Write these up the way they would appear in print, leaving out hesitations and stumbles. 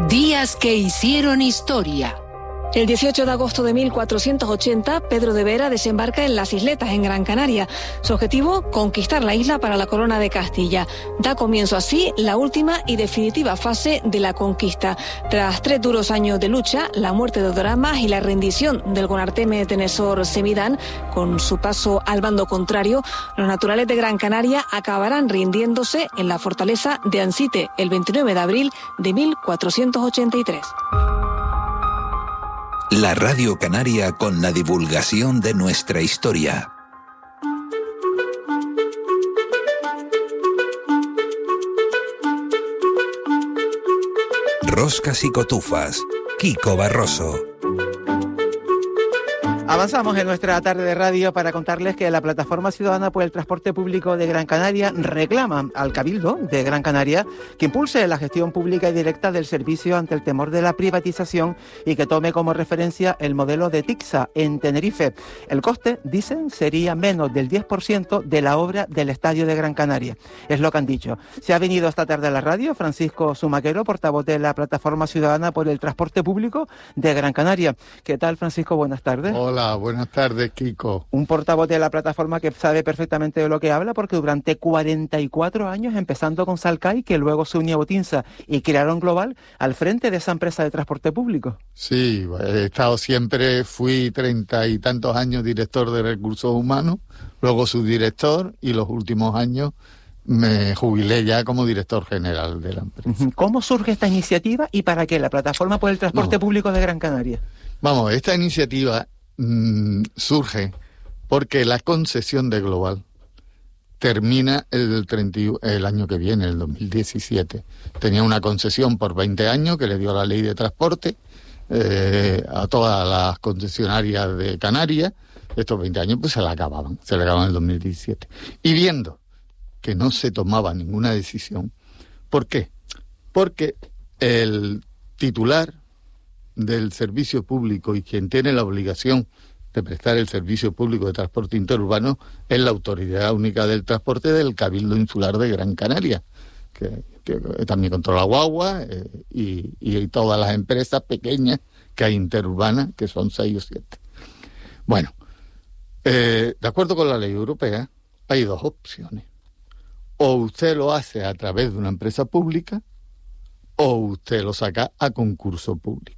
Días que hicieron historia. El 18 de agosto de 1480, Pedro de Vera desembarca en las Isletas, en Gran Canaria. Su objetivo, conquistar la isla para la corona de Castilla. Da comienzo así la última y definitiva fase de la conquista. Tras 3 duros años de lucha, la muerte de Odoramas y la rendición del gonarteme Tenesor Semidán, con su paso al bando contrario, los naturales de Gran Canaria acabarán rindiéndose en la fortaleza de Ansite el 29 de abril de 1483. La Radio Canaria con la divulgación de nuestra historia. Roscas y cotufas. Kiko Barroso. Avanzamos en nuestra tarde de radio para contarles que la Plataforma Ciudadana por el Transporte Público de Gran Canaria reclama al Cabildo de Gran Canaria que impulse la gestión pública y directa del servicio ante el temor de la privatización y que tome como referencia el modelo de Tixa en Tenerife. El coste, dicen, sería menos del 10% de la obra del Estadio de Gran Canaria. Es lo que han dicho. Se ha venido esta tarde a la radio Francisco Zumaquero, portavoz de la Plataforma Ciudadana por el Transporte Público de Gran Canaria. ¿Qué tal, Francisco? Buenas tardes. Hola, buenas tardes, Kiko. Un portavoz de la plataforma que sabe perfectamente de lo que habla, porque durante 44 años, empezando con Salcay, que luego se unió a Botinsa y crearon Global, al frente de esa empresa de transporte público. Sí, he estado siempre, fui 30 y tantos años director de recursos humanos, luego subdirector y los últimos años me jubilé ya como director general de la empresa. ¿Cómo surge esta iniciativa y para qué la Plataforma por el Transporte Público de Gran Canaria? Vamos, esta iniciativa surge porque la concesión de Global termina el año que viene, el 2017. Tenía una concesión por 20 años que le dio la ley de transporte a todas las concesionarias de Canarias. Estos 20 años pues se le acababan en el 2017. Y viendo que no se tomaba ninguna decisión, ¿por qué? Porque el titular del servicio público y quien tiene la obligación de prestar el servicio público de transporte interurbano es la Autoridad Única del Transporte del Cabildo Insular de Gran Canaria, que también controla Guagua y todas las empresas pequeñas que hay interurbanas, que son 6 o 7. Bueno, de acuerdo con la ley europea, hay 2 opciones. O usted lo hace a través de una empresa pública, o usted lo saca a concurso público.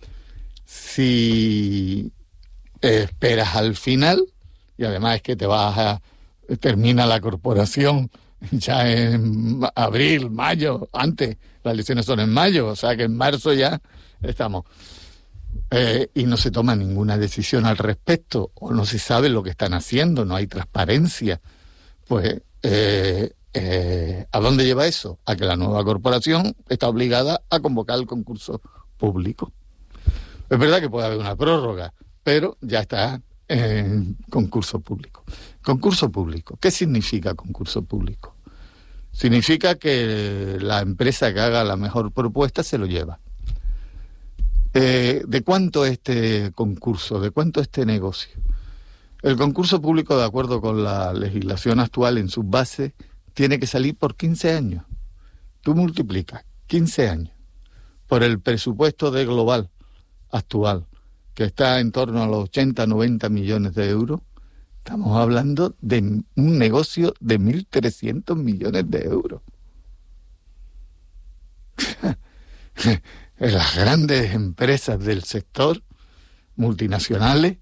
Si esperas al final, y además es que termina la corporación ya en abril, mayo, antes, las elecciones son en mayo, o sea que en marzo ya estamos, y no se toma ninguna decisión al respecto, o no se sabe lo que están haciendo, no hay transparencia, pues ¿a dónde lleva eso? A que la nueva corporación está obligada a convocar el concurso público. Es verdad que puede haber una prórroga, pero ya está en concurso público. Concurso público. ¿Qué significa concurso público? Significa que la empresa que haga la mejor propuesta se lo lleva. ¿De cuánto este concurso? ¿De cuánto este negocio? El concurso público, de acuerdo con la legislación actual en sus bases, tiene que salir por 15 años. Tú multiplicas 15 años por el presupuesto de Global actual, que está en torno a los 80-90 millones de euros, estamos hablando de un negocio de 1.300 millones de euros. Las grandes empresas del sector, multinacionales,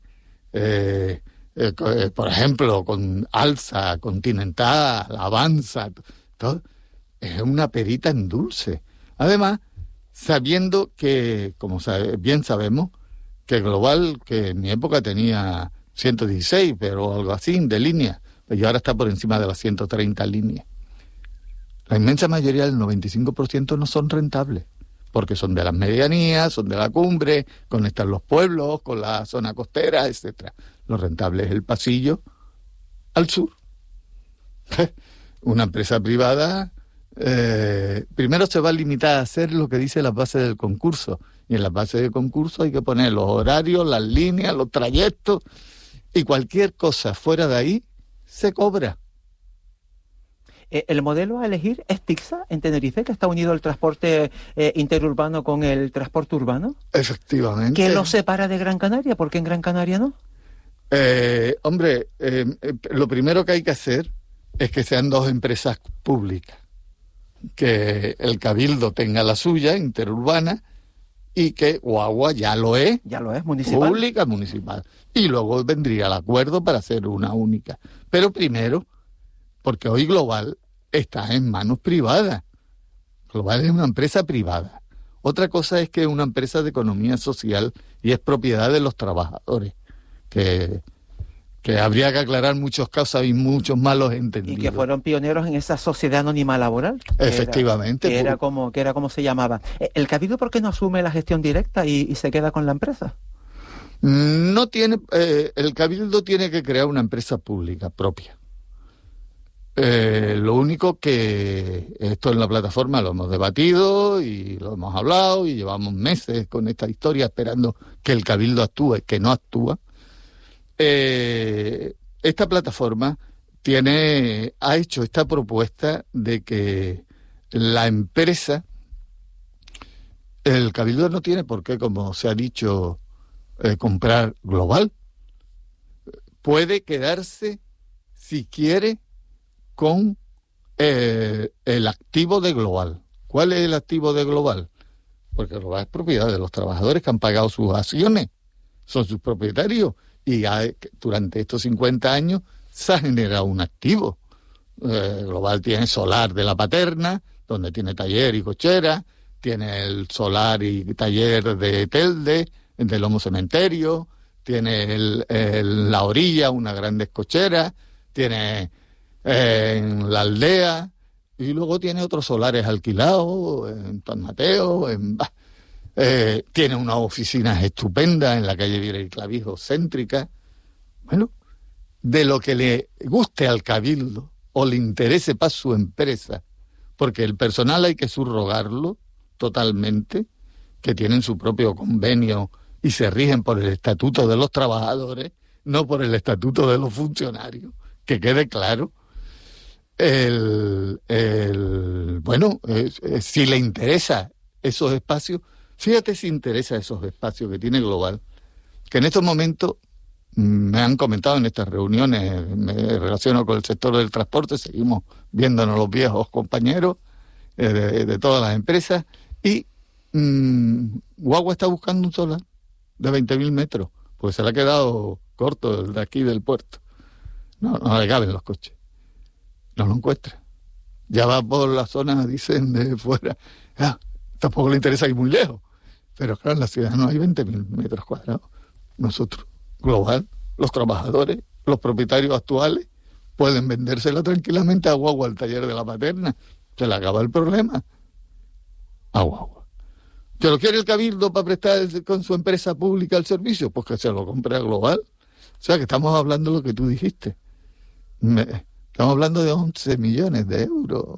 por ejemplo, con Alsa, Continental, Avanza, todo, es una perita en dulce. Además, sabiendo que, como bien sabemos, que Global, que en mi época tenía 116, pero algo así, de líneas, y ahora está por encima de las 130 líneas. La inmensa mayoría, el 95%, no son rentables, porque son de las medianías, son de la cumbre, conectan los pueblos con la zona costera, etcétera. Lo rentable es el pasillo al sur. Una empresa privada primero se va a limitar a hacer lo que dice la base del concurso, y en la base del concurso hay que poner los horarios, las líneas, los trayectos, y cualquier cosa fuera de ahí se cobra. ¿El modelo a elegir es TICSA en Tenerife, que está unido el transporte interurbano con el transporte urbano? Efectivamente. ¿Qué lo separa de Gran Canaria? ¿Por qué en Gran Canaria no? Lo primero que hay que hacer es que sean dos empresas públicas. Que el Cabildo tenga la suya, interurbana, y que Guagua ya lo es municipal. Pública, municipal. Y luego vendría el acuerdo para hacer una única. Pero primero, porque hoy Global está en manos privadas. Global es una empresa privada. Otra cosa es que es una empresa de economía social y es propiedad de los trabajadores, que habría que aclarar muchos casos y muchos malos entendidos. Y que fueron pioneros en esa sociedad anónima laboral. Efectivamente. Que era como se llamaba. ¿El Cabildo por qué no asume la gestión directa y se queda con la empresa? No tiene, el Cabildo tiene que crear una empresa pública propia. Lo único que esto en la plataforma lo hemos debatido y lo hemos hablado y llevamos meses con esta historia esperando que el Cabildo actúe, que no actúa. Esta plataforma ha hecho esta propuesta de que la empresa, el Cabildo no tiene por qué, como se ha dicho, comprar Global. Puede quedarse, si quiere, con el activo de Global. ¿Cuál es el activo de Global? Porque Global es propiedad de los trabajadores que han pagado sus acciones, son sus propietarios. Y durante estos 50 años se ha generado un activo. Global tiene solar de la Paterna, donde tiene taller y cochera, tiene el solar y taller de Telde, del Lomo Cementerio, tiene la orilla, una gran cochera, tiene en la aldea, y luego tiene otros solares alquilados en San Mateo, tiene unas oficinas estupendas en la calle Viera y Clavijo, céntrica. Bueno, de lo que le guste al Cabildo o le interese para su empresa, porque el personal hay que subrogarlo totalmente, que tienen su propio convenio y se rigen por el estatuto de los trabajadores, no por el estatuto de los funcionarios, que quede claro. Si le interesa esos espacios, fíjate si interesa esos espacios que tiene Global, que en estos momentos me han comentado en estas reuniones, me relaciono con el sector del transporte, seguimos viéndonos los viejos compañeros de todas las empresas, y Guagua está buscando un solar de 20.000 metros, porque se le ha quedado corto el de aquí del puerto. No le caben los coches. No lo encuentra. Ya va por la zona, dicen, de fuera. Tampoco le interesa ir muy lejos. Pero claro, en la ciudad no hay 20.000 metros cuadrados. Nosotros, Global, los trabajadores, los propietarios actuales, pueden vendérsela tranquilamente a Guagua, al taller de la Paterna. Se le acaba el problema. A Guagua. ¿Que lo quiere el Cabildo para prestar con su empresa pública el servicio? Pues que se lo compre a Global. O sea, que estamos hablando de lo que tú dijiste. Estamos hablando de 11 millones de euros.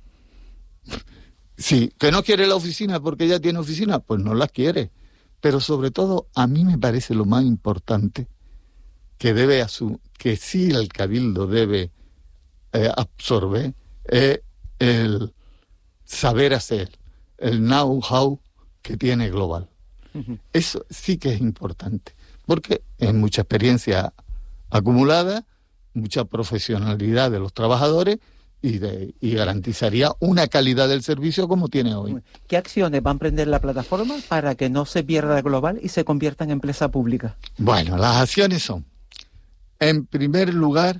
Sí, que no quiere la oficina porque ya tiene oficina, pues no la quiere. Pero sobre todo, a mí me parece lo más importante que sí el Cabildo debe absorber el saber hacer, el know-how que tiene Global. Uh-huh. Eso sí que es importante, porque es mucha experiencia acumulada, mucha profesionalidad de los trabajadores y garantizaría una calidad del servicio como tiene hoy. ¿Qué acciones va a emprender la plataforma para que no se pierda Global y se convierta en empresa pública? Bueno, las acciones son, en primer lugar,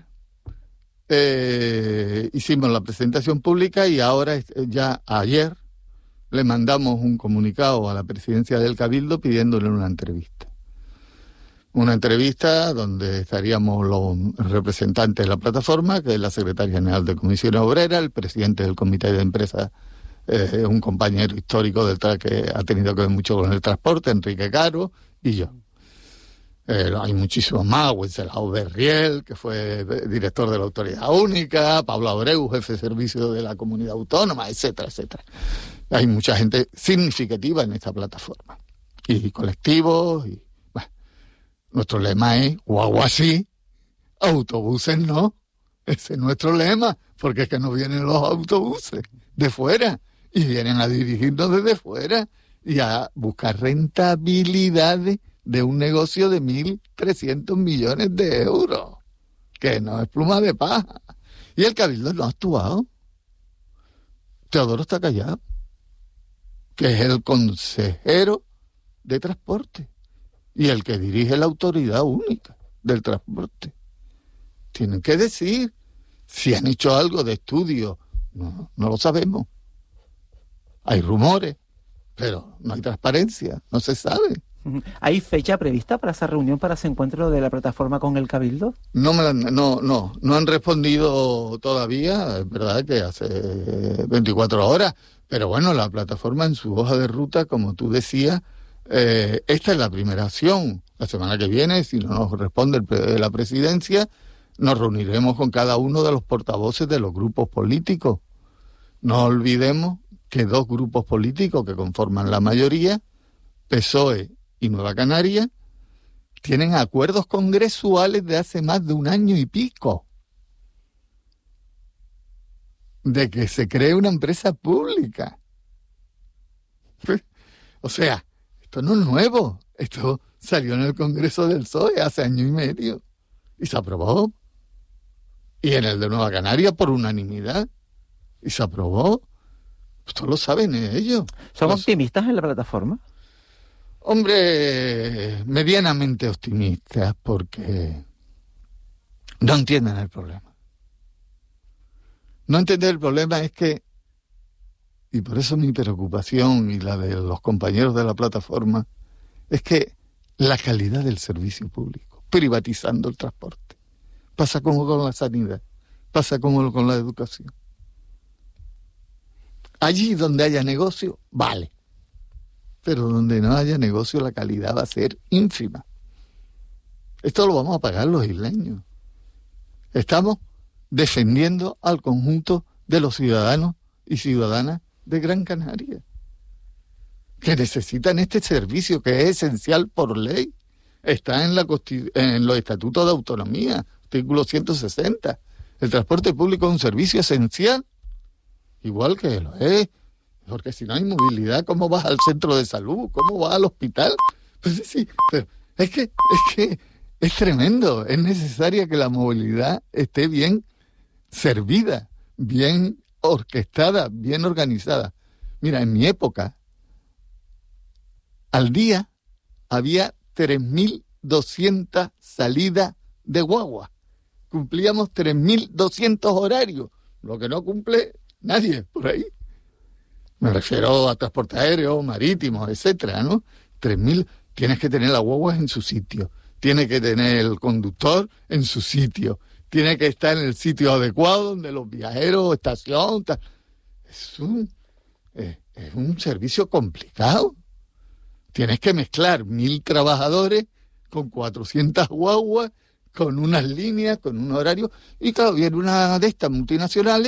hicimos la presentación pública y ahora, ya ayer, le mandamos un comunicado a la presidencia del Cabildo pidiéndole una entrevista. Una entrevista donde estaríamos los representantes de la plataforma, que es la secretaria general de Comisiones Obreras, el presidente del comité de empresas, un compañero histórico del que ha tenido que ver mucho con el transporte, Enrique Caro, y yo. Hay muchísimos más, Wenceslao Berriel, que fue director de la Autoridad Única, Pablo Abreu, jefe de servicio de la Comunidad Autónoma, etcétera, etcétera. Hay mucha gente significativa en esta plataforma. Y colectivos, y nuestro lema es Guagua sí, autobuses no. Ese es nuestro lema. porque es que no vienen los autobuses de fuera y vienen a dirigirnos desde fuera y a buscar rentabilidades de un negocio de 1.300 millones de euros, que no es pluma de paja. Y el Cabildo no ha actuado. Teodoro está callado, que es el consejero de transporte y el que dirige la autoridad única del transporte. Tienen que decir si han hecho algo de estudio. No lo sabemos. Hay rumores, pero no hay transparencia, no se sabe. ¿Hay fecha prevista para esa reunión, para ese encuentro de la plataforma con el Cabildo? No han respondido todavía. Es verdad que hace 24 horas, pero bueno, la plataforma en su hoja de ruta, como tú decías, esta es la primera acción. La semana que viene, si no nos responde la presidencia, nos reuniremos con cada uno de los portavoces de los grupos políticos. No olvidemos que dos grupos políticos que conforman la mayoría, PSOE y Nueva Canaria, tienen acuerdos congresuales de hace más de un año y pico de que se cree una empresa pública. O sea, esto no es nuevo, esto salió en el Congreso del PSOE hace año y medio y se aprobó. Y en el de Nueva Canaria por unanimidad y se aprobó. Esto lo saben ellos. ¿Son optimistas en la plataforma? Hombre, medianamente optimistas, porque no entienden el problema. No entender el problema es que, y por eso mi preocupación y la de los compañeros de la plataforma, es que la calidad del servicio público, privatizando el transporte, pasa como con la sanidad, pasa como con la educación. Allí donde haya negocio, vale. Pero donde no haya negocio, la calidad va a ser ínfima. Esto lo vamos a pagar los isleños. Estamos defendiendo al conjunto de los ciudadanos y ciudadanas de Gran Canaria, que necesitan este servicio, que es esencial por ley. Está en los estatutos de autonomía, artículo 160. El transporte público es un servicio esencial, igual que lo es. Porque si no hay movilidad, ¿cómo vas al centro de salud? ¿Cómo vas al hospital? Pues sí, pero es que es tremendo. Es necesaria que la movilidad esté bien servida, bien orquestada, bien organizada. Mira, en mi época, al día había 3.200 salidas de guagua. Cumplíamos 3.200 horarios, lo que no cumple nadie por ahí. Me refiero a transporte aéreo, marítimo, etcétera, ¿no? 3.000, tienes que tener la guagua en su sitio, tiene que tener el conductor en su sitio, tiene que estar en el sitio adecuado donde los viajeros, estación, tal. Es un servicio complicado. Tienes que mezclar 1.000 trabajadores con 400 guaguas, con unas líneas, con un horario, y claro, viene una de estas multinacionales